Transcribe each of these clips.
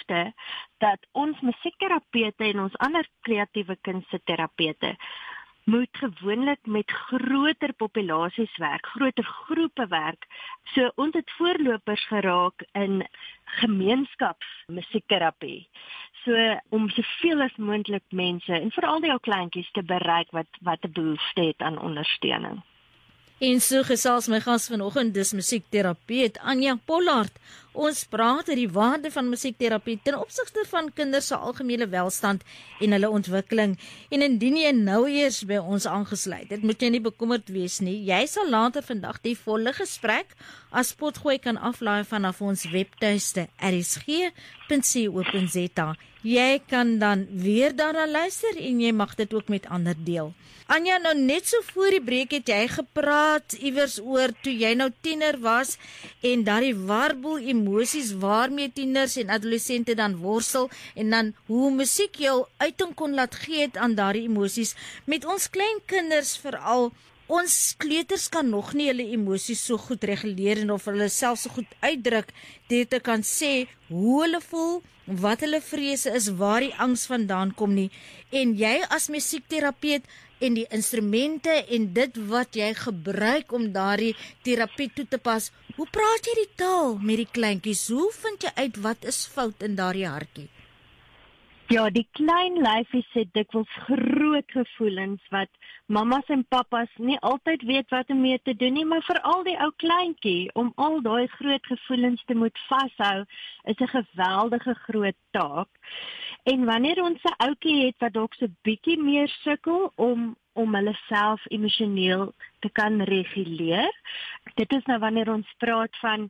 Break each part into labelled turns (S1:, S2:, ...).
S1: behoefte dat ons musiekterapeute en ons ander kreatiewe kunstiterapeute moet gewoonlik met groter populasies werk, groter groepe werk. So ons het voorlopers geraak in gemeenskapsmusiekterapie. So om soveel as moontlik mense en veral die ou kleintjies te bereik wat 'n behoefte het aan ondersteuning.
S2: En so gesels my gas vanoggend, dis musiekterapeut Anja Pollard. Ons praat oor die waarde van musiekterapie ten opsigte van kinders se algemene welstand en hulle ontwikkeling. En indien jy nou eers by ons aangesluit het, moet jy nie bekommerd wees nie. Jy sal later vandag die volle gesprek as potgooi kan aflaai vanaf ons webtuiste rsg.co.za. Jy kan dan weer daarna luister en jy mag dit ook met ander deel. Anja, nou net so voor die breek het jy gepraat iewers oor toe jy nou tiener was en daardie warboel emosies waarmee tieners en adolessente dan worstel en dan hoe musiek jou uiting kon laat gee het aan daardie emosies. Met ons klein kinders veral, ons kleuters kan nog nie hulle emosies so goed reguleer en of hulle self so goed uitdruk dit te kan sê hoe hulle voel, wat hulle vrese is, waar die angs vandaan kom nie. En jy as musiekterapeut en die instrumente en dit wat jy gebruik om daardie terapie toe te pas, hoe praat jy die taal met die kleintjies? Hoe vind jy uit wat is fout in daardie hartjie?
S1: Ja, die klein lyfies het dikwels groot gevoelens wat mammas en pappas nie altyd weet wat om mee te doen nie, maar veral die ou kleintjie, om al daai groot gevoelens te moet vashou, is 'n geweldige groot taak. En wanneer ons 'n ouetjie het wat dalk so bietjie meer sukkel om hulle self emosioneel te kan reguleer, dit is nou wanneer ons praat van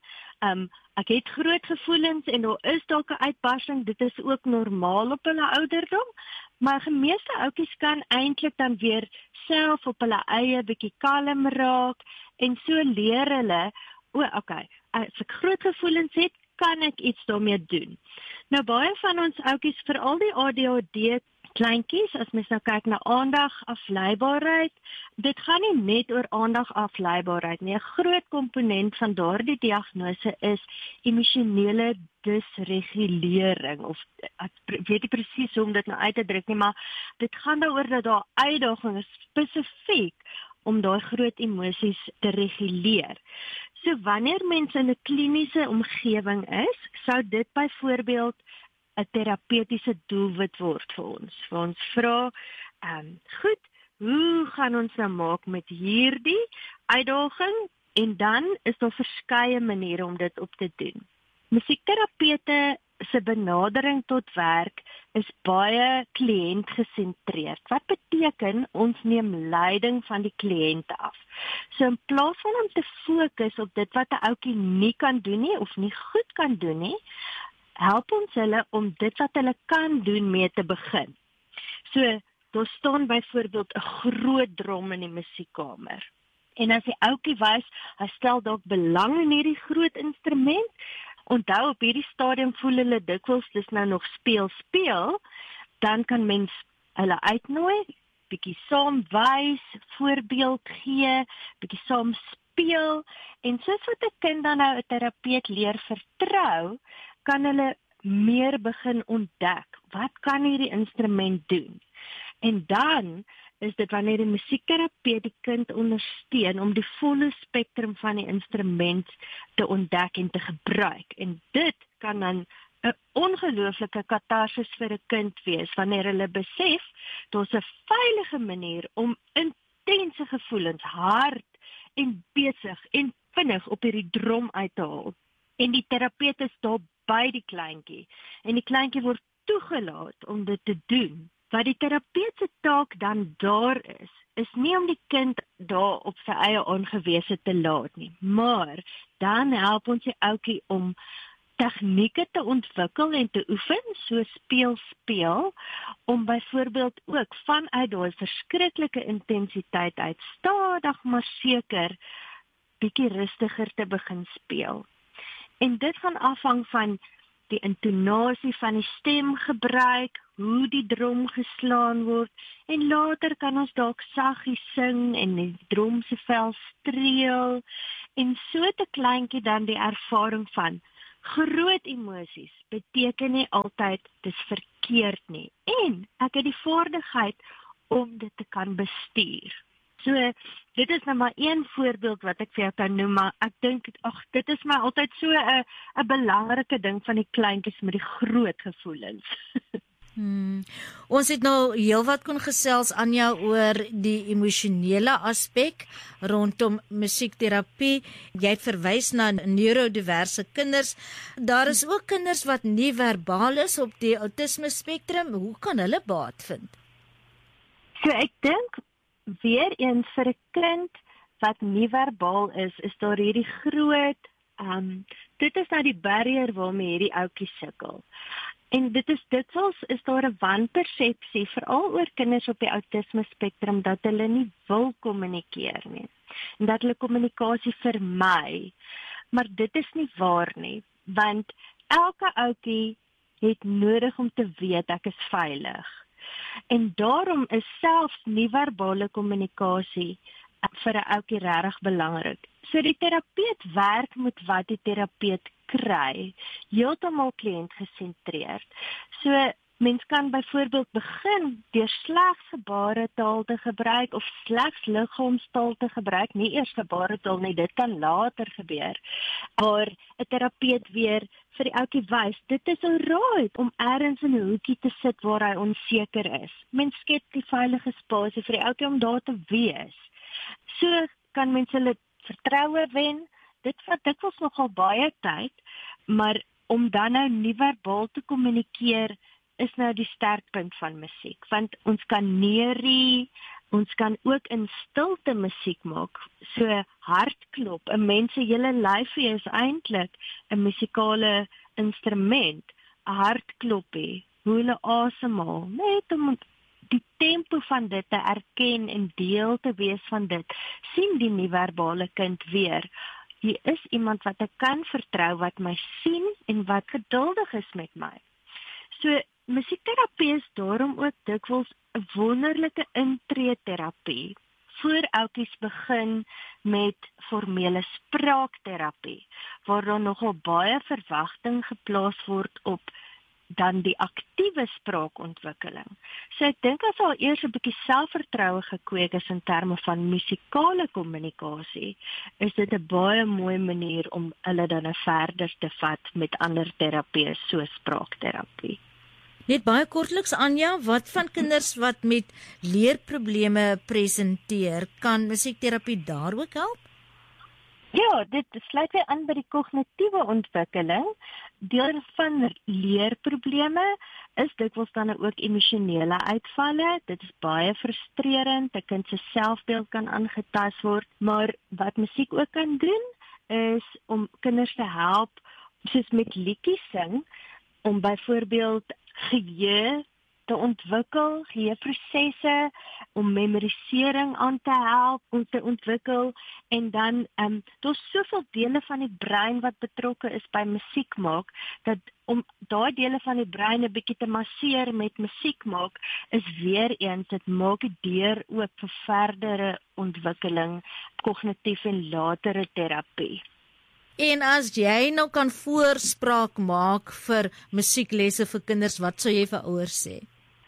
S1: ek het groot gevoelens en daar is dalk 'n uitbarsting, dit is ook normaal op hulle ouderdom, maar gemeeste ouetjies kan eintlik dan weer self op hulle eie bietjie kalm raak en so leer hulle, okay, as ek groot gevoelens het, kan ek iets daarmee doen. Nou baie van ons ouetjies, veral die ADHD kleintjies, as mens nou kyk na aandagafleibaarheid, dit gaan nie net oor aandagafleibaarheid nie. 'n Groot komponent van daardie diagnose is emosionele dysregulering, of ek weet nie presies hoe om dit nou uit te druk nie, maar dit gaan daaroor dat daar uitdagings is spesifiek om daai groot emosies te reguleer. So wanneer mense in 'n kliniese omgewing is, sou dit byvoorbeeld 'n terapeutiese doelwit word vir ons. Vir ons vra, goed, hoe gaan ons nou maak met hierdie uitdaging? En dan is daar verskeie maniere om dit op te doen. Musiekterapeute se benadering tot werk is baie kliëntgesentreerd. Wat beteken ons neem leiding van die kliënt af? So in plaas van om te fokus op dit wat 'n ouetjie nie kan doen nie of nie goed kan doen nie, help ons hulle om dit wat hulle kan doen mee te begin. So, daar staan byvoorbeeld 'n groot drom in die musiekkamer. En as die ouetjie wys, hy stel dalk belang in hierdie groot instrument, onthou op hierdie stadium voel hulle dikwels dis nou nog speel, dan kan mens hulle uitnooi, bietjie saam wys, voorbeeld gee, bietjie saam speel, en soos wat 'n kind dan nou 'n terapeut leer vertrou, kan hulle meer begin ontdek, wat kan hierdie instrument doen? En dan is dit wanneer die musiekterapeut die kind ondersteun om die volle spektrum van die instrument te ontdek en te gebruik. En dit kan dan 'n ongelooflike katarsis vir 'n kind wees, wanneer hulle besef, daar's 'n veilige manier om intense gevoelens hard en besig en vinnig op hierdie drom uit te haal. En die terapeut is daar by die kleintjie, en die kleintjie word toegelaat om dit te doen. Wat die terapeut se taak dan daar is nie om die kind daar op sy eie aangewese te laat nie, maar dan help ons die ouetjie om tegnieke te ontwikkel en te oefen, so speel, om byvoorbeeld ook vanuit daai verskriklike intensiteit uit stadig maar seker bietjie rustiger te begin speel. En dit gaan afhang van die intonasie van die stemgebruik, hoe die drom geslaan word, en later kan ons dalk saggies sing en die drom se vel streel, en so 'n kleintjie dan die ervaring van, groot emosies beteken nie altyd dis verkeerd nie. En ek het die vaardigheid om dit te kan bestuur. So, dit is nou maar een voorbeeld wat ek vir jou kan noem, maar ek dink, dit is my altyd so 'n belangrike ding van die kleintjies met die groot gevoelens.
S2: Ons het nou heelwat kon gesels, Anja, oor die emosionele aspek rondom musiekterapie. Jy het verwys na neurodiverse kinders. Daar is ook kinders wat nie verbaal is op die autisme spektrum. Hoe kan hulle baat vind?
S1: So ek dink weer eens vir 'n kind wat nie verbaal is daar hierdie groot, dit is nou die barrier waarmee hierdie ouetjie sukkel. En dit is daar 'n wanpersepsie, veral oor kinders op die autisme spektrum, dat hulle nie wil kommunikeer nie. En dat hulle kommunikasie vermy. Maar dit is nie waar nie, want elke ouetjie het nodig om te weet ek is veilig. En daarom is selfs nie-verbale kommunikasie vir 'n ouetjie regtig belangrik. So die terapeut werk met wat die terapeut kry, heeltemal kliëntgesentreerd. So mens kan byvoorbeeld begin deur slegs gebaretaal te gebruik of slegs liggaamstaal te gebruik, nie eers gebaretaal nie, dit kan later gebeur. Maar 'n terapeut weer vir die ouetjie wys, dit is alright om ergens in 'n hoekie te sit waar hy onseker is. Mens skep die veilige spasie vir die ouetjie om daar te wees. So kan mens hulle vertroue wen. Dit vat dikwels nogal baie tyd, maar om dan nou nie verbaal te kommunikeer is nou die sterkpunt van musiek, want ons kan neurie, ons kan ook in stilte musiek maak. So hartklop, 'n mens se hele lyfie is eintlik 'n musikale instrument, 'n hartklopie, hoe hulle asemhaal, net om die tempo van dit te erken en deel te wees van dit, sien die nie-verbale kind weer. Hier is iemand wat ek kan vertrou, wat my sien en wat geduldig is met my. So, musiekterapie is daarom ook dikwels 'n wonderlike intree-terapie. Voor ouetjies begin met formele spraakterapie, waar daar nogal baie verwagting geplaas word op dan die aktiewe spraakontwikkeling. So ek dink as al eers 'n bietjie selfvertroue gekweek is in terme van musikale kommunikasie, is dit 'n baie mooi manier om hulle dan verder te vat met ander terapieë soos spraakterapie.
S2: Net baie kortliks, Anja, wat van kinders wat met leerprobleme presenteer, kan musiekterapie daar ook help?
S1: Ja, dit sluit weer aan by die kognitiewe ontwikkeling. Deel van leerprobleme is dikwels dan ook emosionele uitvalle. Dit is baie frustrerend. 'n Kind se selfbeeld kan aangetast word, maar wat musiek ook kan doen is om kinders te help, soos met liedjies sing, om byvoorbeeld geheue te ontwikkel, geheueprosesse, om memorisering aan te help, om te ontwikkel, en dan, daar's soveel dele van die brein wat betrokke is by musiek maak, dat om daai dele van die brein 'n bietjie te masseer met musiek maak, is weer eens, dit maak die deur oop vir verdere ontwikkeling, kognitief en latere terapie.
S2: En as jy nou kan voorspraak maak vir musieklesse vir kinders, wat sou jy vir ouers sê?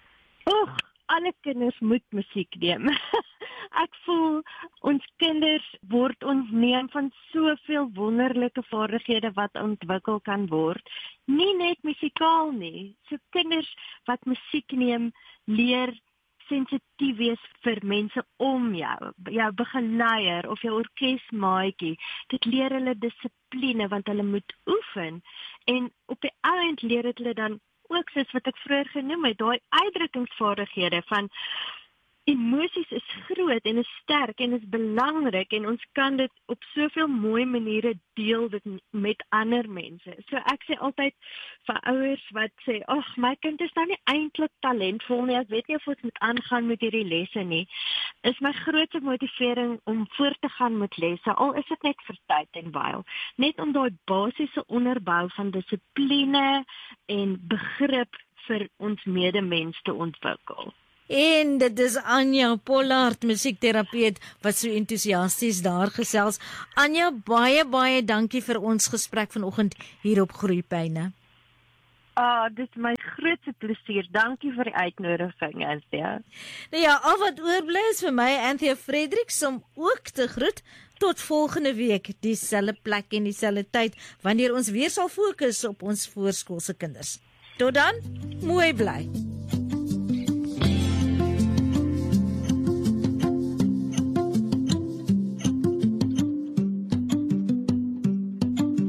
S1: Alle kinders moet musiek neem. Ek voel ons kinders word ontneem van soveel wonderlike vaardighede wat ontwikkel kan word. Nie net musikaal nie. So kinders wat musiek neem, leer sensitief wees vir mense om jou begeleier of jou orkesmaatjie. Dit leer hulle dissipline want hulle moet oefen, en op die eind leer dit hulle dan ook soos wat ek vroeër genoem het, daai uitdrukkingsvaardighede van emosies is groot en is sterk en is belangrik, en ons kan dit op soveel mooi maniere deel dit met ander mense. So ek sê altyd vir ouers wat sê, ag, my kind is nou nie eintlik talentvol nie, ek weet nie of ons moet aangaan met hierdie lesse nie, is my grootste motivering om voort te gaan met lesse, al is dit net vir tyd en wyl, net om daai basiese onderbou van dissipline en begrip vir ons medemens te ontwikkel.
S2: En dit is Anja Pollard, musiekterapeut, wat so entoesiasties daar gesels. Anja, baie dankie vir ons gesprek vanoggend hier op Groeipyne.
S1: Dit is my grootste plesier. Dankie vir die uitnodiging, Anthea.
S2: Nou ja, al wat oorbly is vir my, Anthea Fredericks, om ook te groet. Tot volgende week, dieselfde plek en dieselfde tyd, wanneer ons weer sal fokus op ons voorskoolse kinders. Tot dan, mooi bly.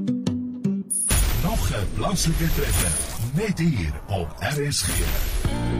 S3: Nog 'n plaaslike treffer, net hier op RSG.